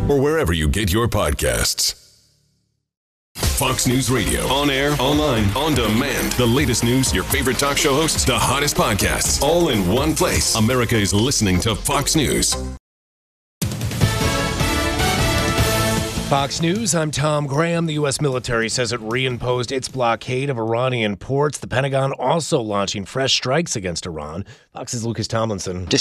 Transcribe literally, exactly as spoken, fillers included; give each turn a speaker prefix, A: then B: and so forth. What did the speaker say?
A: or wherever you get your podcasts. Fox News Radio. On air, online, on demand. The latest news, your favorite talk show hosts, the hottest podcasts, all in one place. America is listening to Fox News.
B: Fox News, I'm Tom Graham. The U S military says it reimposed its blockade of Iranian ports. The Pentagon also launching fresh strikes against Iran. Fox's Lucas Tomlinson.